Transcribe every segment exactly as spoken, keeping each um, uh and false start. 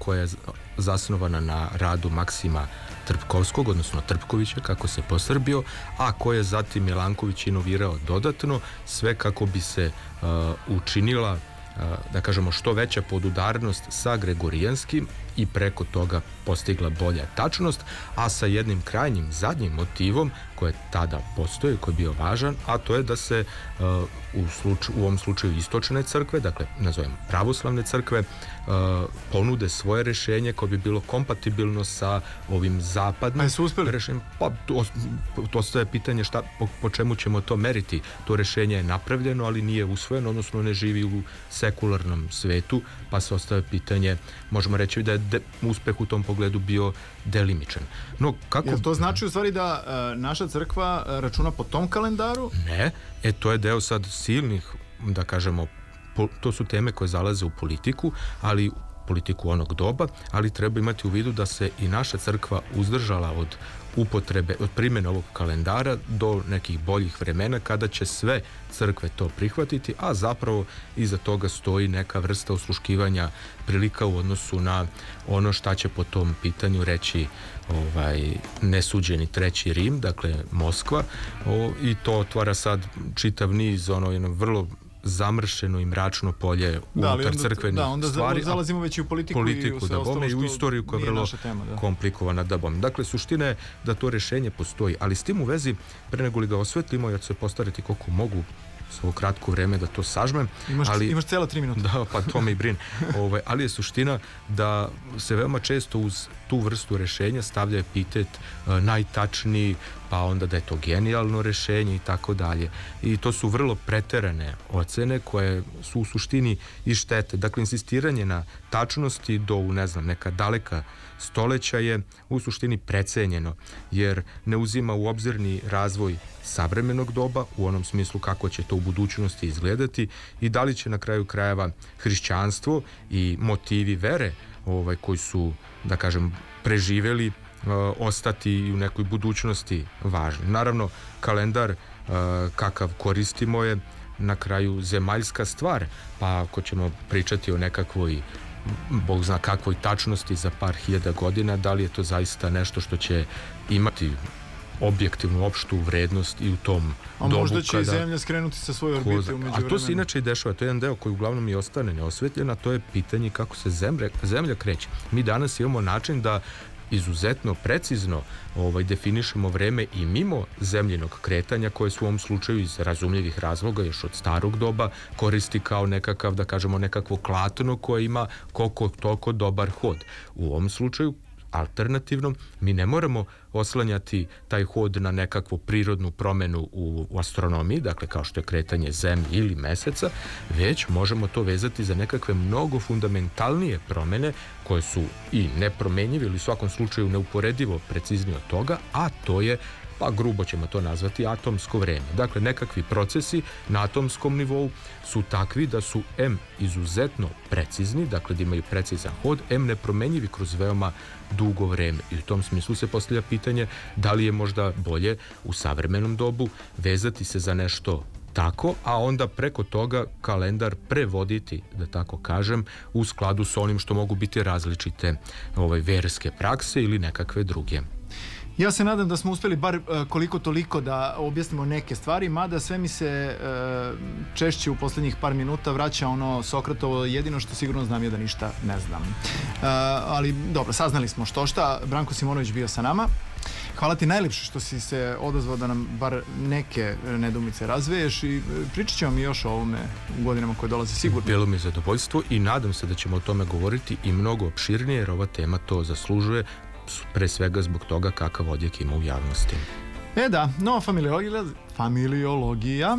koja je zasnovana na radu Maksima Trpkovskog, odnosno Trpkovića, kako se posrbio, a koje je zatim Milanković inovirao dodatno, sve kako bi se uh, učinila, uh, da kažemo, što veća podudarnost sa Gregorijanskim i preko toga postigla bolja tačnost, a sa jednim krajnjim zadnjim motivom koji tada postoji, koji je bio važan, a to je da se uh, u, sluč, u ovom slučaju istočne crkve, dakle nazovemo pravoslavne crkve, uh, ponude svoje rešenje koje bi bilo kompatibilno sa ovim zapadnim rešenjem. Pa to, to ostaje pitanje šta, po, po čemu ćemo to meriti. To rešenje je napravljeno, ali nije usvojeno, odnosno ne živi u sekularnom svetu, pa se ostaje pitanje, možemo reći da je de, uspeh u tom pogledu bio delimičan. No, kako... Jel to znači u stvari da uh, naša crkva računa po tom kalendaru? Ne, e to je deo sad silnih, da kažemo, po, to su teme koje zalaze u politiku, ali politiku onog doba, ali treba imati u vidu da se i naša crkva uzdržala od upotrebe, od primjene ovog kalendara do nekih boljih vremena kada će sve crkve to prihvatiti, a zapravo iza toga stoji neka vrsta osluškivanja prilika u odnosu na ono šta će po tom pitanju reći ovaj nesuđeni treći Rim, dakle Moskva, o, i to otvara sad čitav niz ono jedno vrlo zamršeno i mračno polje da, unutar onda, crkvenih da, onda stvari. Zalazimo već i u politiku, politiku i u sve da ostalo bome, i u istoriju koja je vrlo tema, da. komplikovana da bome. Dakle, suština je da to rešenje postoji, ali s tim u vezi, pre nego li ga osvetlimo, ja ću se postarati koliko mogu s ovo kratko vreme da to sažmem. Imaš, ali, imaš cijela tri minuta. Da, pa to me i brin. Ove, ali je suština da se veoma često uz tu vrstu rešenja stavlja epitet uh, najtačniji, pa onda da je to genijalno rešenje i tako dalje. I to su vrlo preterane ocene koje su u suštini i štete. Dakle, insistiranje na tačnosti do, ne znam, neka daleka stoleća je u suštini precenjeno, jer ne uzima u obzir ni razvoj savremenog doba u onom smislu kako će to u budućnosti izgledati i da li će na kraju krajeva hrišćanstvo i motivi vere ovaj, koji su, da kažem, preživeli uh, ostati i u nekoj budućnosti važni. Naravno, kalendar uh, kakav koristimo je na kraju zemaljska stvar, pa ako ćemo pričati o nekakvoj Bog zna kakvoj tačnosti za par hiljada godina, da li je to zaista nešto što će imati objektivnu opštu vrednost i u tom a dobu. A možda će kada, i Zemlja skrenuti sa svoje orbite umeđu vremena. A to se inače i dešava, to je jedan deo koji uglavnom i ostane neosvetljen, a to je pitanje kako se zemlja, zemlja kreće. Mi danas imamo način da izuzetno precizno ovaj, definišemo vreme i mimo zemljinog kretanja koje su u ovom slučaju iz razumljivih razloga još od starog doba koristi kao nekakav, da kažemo, nekakvo klatno koje ima koliko toliko dobar hod. U ovom slučaju alternativnom, mi ne moramo oslanjati taj hod na nekakvu prirodnu promenu u, u astronomiji, dakle kao što je kretanje zemlje ili meseca, već možemo to vezati za nekakve mnogo fundamentalnije promene koje su i nepromenjive ili u svakom slučaju neuporedivo preciznije od toga, a to je, pa grubo ćemo to nazvati, atomsko vreme. Dakle, nekakvi procesi na atomskom nivou su takvi da su M izuzetno precizni, dakle da imaju precizan hod, M nepromenjivi kroz veoma dugo vreme. I u tom smislu se postavlja pitanje da li je možda bolje u savremenom dobu vezati se za nešto tako, a onda preko toga kalendar prevoditi, da tako kažem, u skladu sa onim što mogu biti različite ovaj, verske prakse ili nekakve druge. Ja se nadam da smo uspeli bar uh, koliko toliko da objasnimo neke stvari, mada sve mi se uh, češće u posljednjih par minuta vraća ono Sokratovo, jedino što sigurno znam je da ništa ne znam. Uh, ali dobro, saznali smo što šta. Branko Simonović bio sa nama. Hvala ti najljepše što si se odazvao da nam bar neke nedoumice razveješ i pričat ćemo mi još o ovome u godinama koje dolaze sigurno. Bilo mi je zadovoljstvo i nadam se da ćemo o tome govoriti i mnogo opširnije, jer ova tema to zaslužuje, pre svega zbog toga kakav odjek ima u javnosti. E da, nova familiologija, familiologija,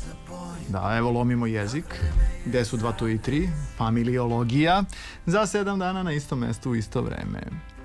da, evo lomimo jezik, gde su dva, tu i tri, familiologija, za sedam dana na istom mestu u isto vreme.